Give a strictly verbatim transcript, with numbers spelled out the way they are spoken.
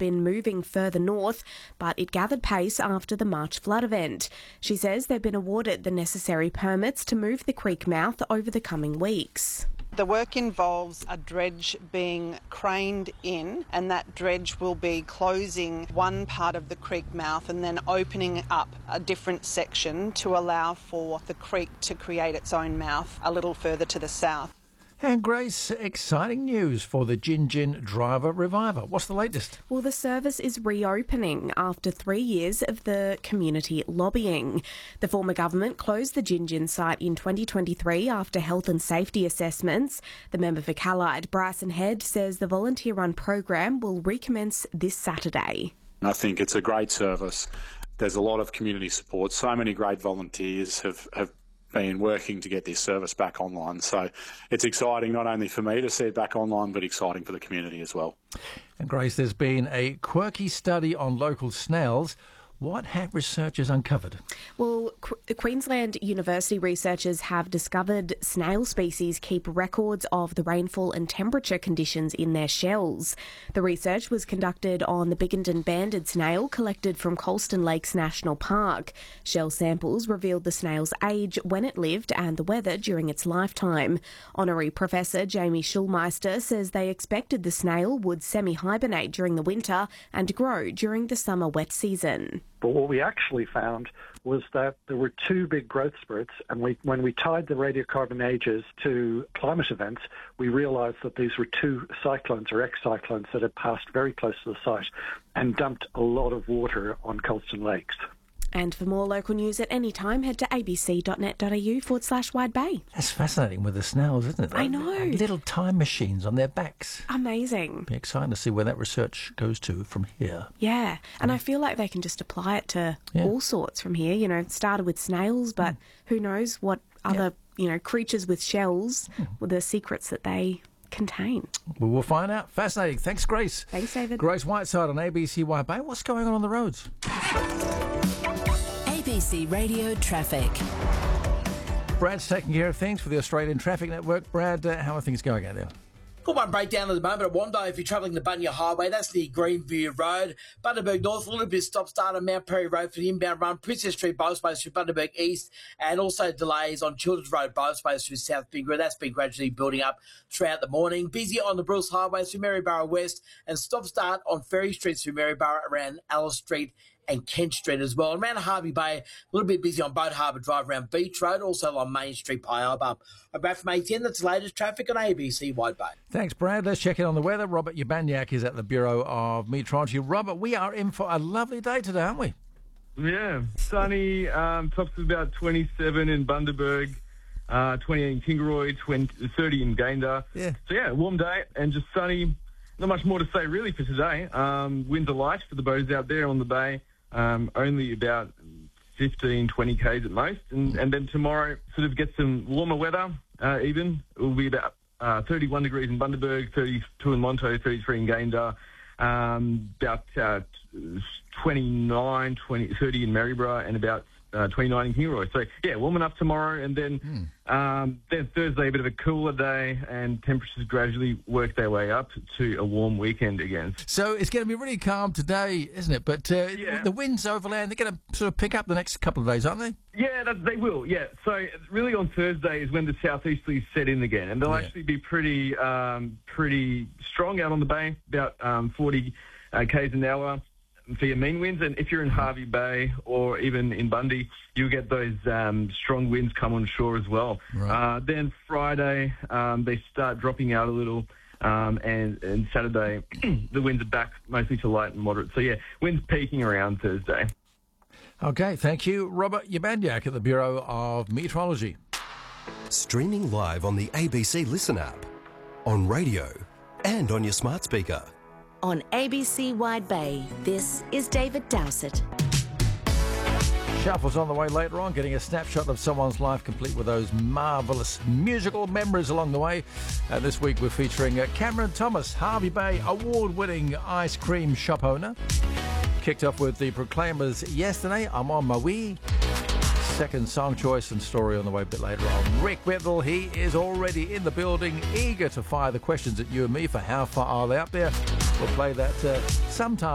been moving further north, but it gathered pace after the March flood event. She says they've been awarded the necessary permits to move the creek mouth over the coming weeks. The work involves a dredge being craned in, and that dredge will be closing one part of the creek mouth and then opening up a different section to allow for the creek to create its own mouth a little further to the south. And Grace, exciting news for the Gin Gin Driver Reviver. What's the latest? Well, the service is reopening after three years of the community lobbying. The former government closed the Gin Gin site in twenty twenty-three after health and safety assessments. The member for Callide, Bryson Head, says the volunteer-run program will recommence this Saturday. I think it's a great service. There's a lot of community support. So many great volunteers have, have been working to get this service back online. So it's exciting not only for me to see it back online, but exciting for the community as well. And Grace, there's been a quirky study on local snails. What have researchers uncovered? Well, Qu- Queensland University researchers have discovered snail species keep records of the rainfall and temperature conditions in their shells. The research was conducted on the Biggendon banded snail collected from Colston Lakes National Park. Shell samples revealed the snail's age, when it lived and the weather during its lifetime. Honorary Professor Jamie Schulmeister says they expected the snail would semi-hibernate during the winter and grow during the summer wet season. But what we actually found was that there were two big growth spurts, and we, when we tied the radiocarbon ages to climate events, we realised that these were two cyclones or ex-cyclones that had passed very close to the site and dumped a lot of water on Colston Lakes. And for more local news at any time, head to abc.net.au forward slash Wide Bay. That's fascinating with the snails, isn't it? I know. Little time machines on their backs. Amazing. Be exciting to see where that research goes to from here. Yeah, and I feel like they can just apply it to Yeah. all sorts from here. You know, it started with snails, but who knows what other, you know, creatures with shells, with the secrets that they contain. We will find out. Fascinating. Thanks, Grace. Thanks, David. Grace Whiteside on A B C Wide Bay. What's going on on the roads? A B C Radio Traffic. Brad's taking care of things for the Australian Traffic Network. Brad, uh, how are things going out there? Good one breakdown at the moment at Wando if you're travelling the Bunya Highway. That's near Greenview Road. Bundaberg North, a little bit of stop-start on Mount Perry Road for the inbound run. Princess Street Bosways through Bundaberg East, and also delays on Children's Road Bosways through South Bingara. That's been gradually building up throughout the morning. Busy on the Bruce Highway through Maryborough West, and stop-start on Ferry Street through Maryborough around Alice Street and Kent Street as well. And around Harvey Bay, a little bit busy on Boat Harbour Drive around Beach Road, also on Main Street, Piaba. I'm back from A ten. That's the latest traffic on A B C Wide Bay. Thanks, Brad. Let's check in on the weather. Robert Urbaniak is at the Bureau of Meteorology. Robert, we are in for a lovely day today, aren't we? Yeah, sunny, um, tops of about twenty-seven in Bundaberg, uh, twenty-eight in Kingaroy, twenty, thirty in Gayndah. Yeah. So, yeah, warm day and just sunny. Not much more to say, really, for today. Um, winds are light for the boats out there on the bay. Um, only about fifteen, twenty kays at most. And, and then tomorrow sort of get some warmer weather, uh, even. It will be about uh, thirty-one degrees in Bundaberg, thirty-two in Monto, thirty-three in Gayndah, um, about uh, twenty-nine, twenty, thirty in Maryborough, and about uh, twenty-nine in Kingaroy. So, yeah, warm enough tomorrow. And then, mm. um, then Thursday, a bit of a cooler day, and temperatures gradually work their way up to a warm weekend again. So it's going to be really calm today, isn't it? But uh, Yeah. the winds overland, they're going to sort of pick up the next couple of days, aren't they? Yeah, that, they will, yeah. So really on Thursday is when the southeasterlies set in again, and they'll Yeah. actually be pretty um, pretty strong out on the bay, about um, forty uh, kays an hour for your mean winds. And if you're in Harvey Bay or even in Bundy, you'll get those um, strong winds come on shore as well. Right. Uh, then Friday, um, they start dropping out a little. Um, and, and Saturday, the winds are back mostly to light and moderate. So, yeah, winds peaking around Thursday. Okay, thank you, Robert Urbaniak at the Bureau of Meteorology. Streaming live on the A B C Listen app, on radio and on your smart speaker. On A B C Wide Bay, this is David Dowsett. Shuffle's on the way later on, getting a snapshot of someone's life complete with those marvellous musical memories along the way. Uh, this week we're featuring uh, Cameron Thomas, Harvey Bay award-winning ice cream shop owner. Kicked off with the Proclaimers yesterday, I'm on my way. Second song choice and story on the way a bit later on. Rick Whittle, he is already in the building, eager to fire the questions at you and me for how far are they up there. We'll play that uh, sometime.